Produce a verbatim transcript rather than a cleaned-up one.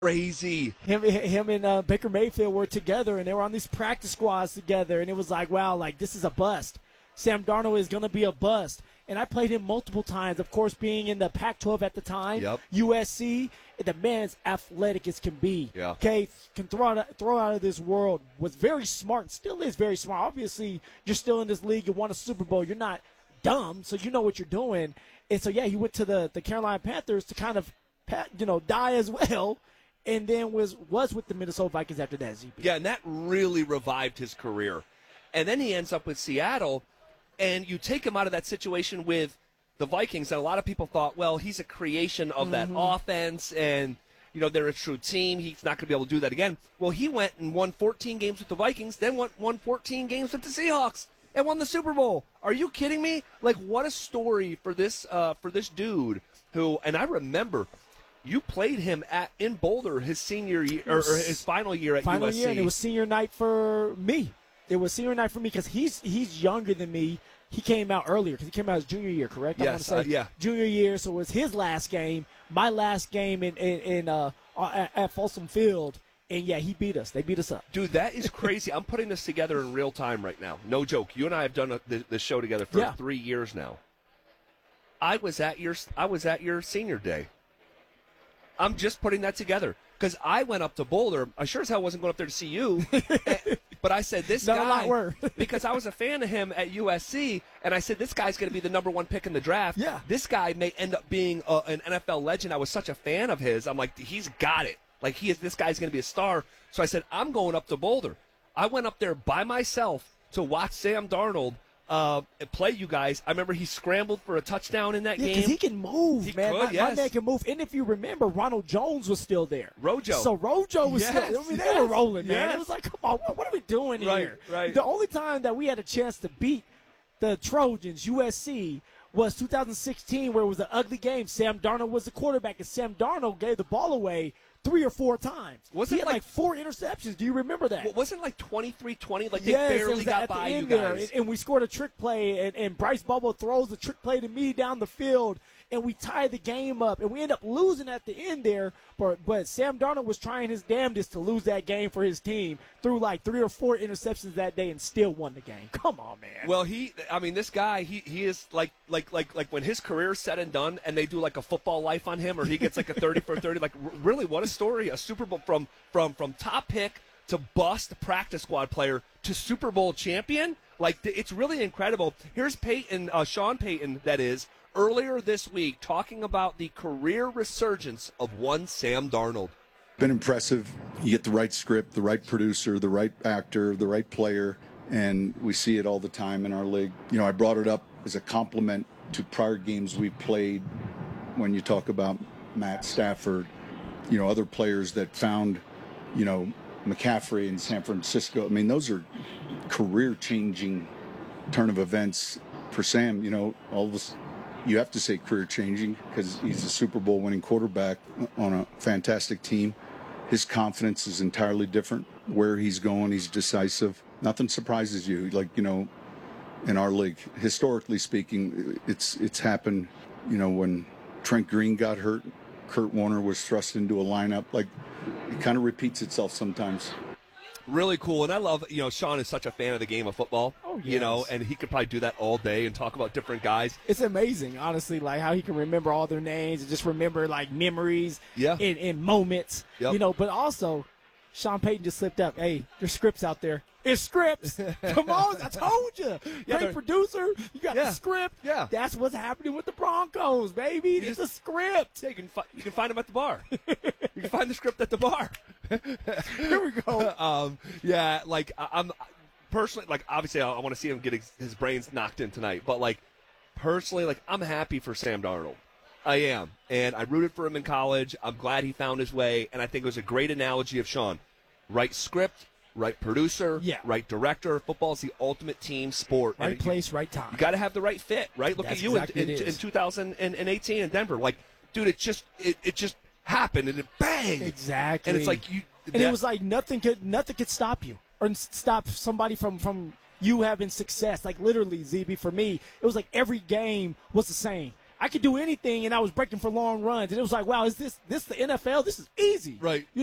Crazy. Him, him and uh, Baker Mayfield were together, and they were on these practice squads together, and it was like, wow, like this is a bust. Sam Darnold is going to be a bust. And I played him multiple times, of course, being in the Pac twelve at the time, yep. U S C. The man's athletic as can be. Yeah. Okay, can throw out, throw out of this world. Was very smart, still is very smart. Obviously, you're still in this league. You won a Super Bowl. You're not dumb, so you know what you're doing. And so, yeah, he went to the, the Carolina Panthers to kind of, you know, die as well. And then was was with the Minnesota Vikings after that, Z B. Yeah, and that really revived his career. And then he ends up with Seattle, and you take him out of that situation with the Vikings, and a lot of people thought, well, he's a creation of mm-hmm. that offense, and, you know, they're a true team. He's not going to be able to do that again. Well, he went and won fourteen games with the Vikings, then went, won fourteen games with the Seahawks, and won the Super Bowl. Are you kidding me? Like, what a story for this uh, for this dude who, and I remember – you played him at in Boulder his senior year or, or his final year at final U S C. Year, and it was senior night for me. It was senior night for me because he's he's younger than me. He came out earlier because he came out his junior year, correct? Yes, I want to say uh, yeah. Junior year, so it was his last game, my last game in in, in uh, at, at Folsom Field, and yeah, he beat us. They beat us up, dude. That is crazy. I'm putting this together in real time right now. No joke. You and I have done a, the, the show together for yeah. three years now. I was at your I was at your senior day. I'm just putting that together because I went up to Boulder. I sure as hell wasn't going up there to see you, but I said this no, guy not were. because I was a fan of him at U S C, and I said this guy's going to be the number one pick in the draft. Yeah. This guy may end up being a, an N F L legend. I was such a fan of his. I'm like, he's got it. Like he is. This guy's going to be a star. So I said, I'm going up to Boulder. I went up there by myself to watch Sam Darnold Uh, play you guys. I remember he scrambled for a touchdown in that yeah, game. Because he can move, he man. Could, my, yes. my man can move. And if you remember, Ronald Jones was still there. Rojo. So Rojo was yes, still. I mean, they yes, were rolling, man. yes. It was like, come on, what, what are we doing right, here? Right. The only time that we had a chance to beat the Trojans, U S C, was two thousand sixteen, where it was an ugly game. Sam Darnold was the quarterback, and Sam Darnold gave the ball away three or four times. Wasn't he had like, like four interceptions. Do you remember that? Wasn't it like twenty-three twenty? Like they yes, barely got by you guys. There. And, and we scored a trick play, and, and Bryce Bubble throws the trick play to me down the field, and we tie the game up. And we end up losing at the end there, but, but Sam Darnold was trying his damnedest to lose that game for his team, threw like three or four interceptions that day and still won the game. Come on, man. Well, he, I mean, this guy, he, he is like, like, like, like when his career's said and done, and they do like a football life on him, or he gets like a thirty for thirty. Like, r- really, what a story! A Super Bowl from from from top pick to bust practice squad player to Super Bowl champion. Like, it's really incredible. Here's Peyton, uh, Sean Payton, that is, earlier this week, talking about the career resurgence of one Sam Darnold. Been impressive. You get the right script, the right producer, the right actor, the right player, and we see it all the time in our league. You know, I brought it up as a compliment to prior games we played when you talk about Matt Stafford, you know, other players that found, you know, McCaffrey in San Francisco. I mean, those are career-changing turn of events for Sam. You know, all of us, you have to say career-changing because he's a Super Bowl winning quarterback on a fantastic team. His confidence is entirely different. Where he's going, he's decisive. Nothing surprises you. Like, you know, in our league, historically speaking, it's it's happened, you know, when Trent Green got hurt, Kurt Warner was thrust into a lineup. Like, it kind of repeats itself sometimes. Really cool, and I love, you know, Sean is such a fan of the game of football. Oh, yes. You know, and he could probably do that all day and talk about different guys. It's amazing, honestly, like how he can remember all their names and just remember like memories yeah. and, and moments, yep. you know, but also Sean Payton just slipped up. Hey, there's scripts out there. It's scripts. Come on, I told you. Yeah, Great producer. You got yeah, the script. Yeah. That's what's happening with the Broncos, baby. You it's just, a script. Yeah, you, can fi- you can find them at the bar. You can find the script at the bar. Here we go. um, yeah, like, I- I'm personally, like, obviously I, I want to see him get his, his brains knocked in tonight. But, like, personally, like, I'm happy for Sam Darnold. I am. And I rooted for him in college. I'm glad he found his way. And I think it was a great analogy of Sean. Right script. Right producer, yeah. right director. Football is the ultimate team sport. Right and place, you, right time. You got to have the right fit, right? Look That's at you exactly in, in, in two thousand eighteen in Denver. Like, dude, it just it, it just happened and it bang. Exactly. And it's like you. And that, it was like nothing could nothing could stop you or stop somebody from from you having success. Like literally, Z B, for me, it was like every game was the same. I could do anything, and I was breaking for long runs. And it was like, wow, is this this the N F L? This is easy. Right. You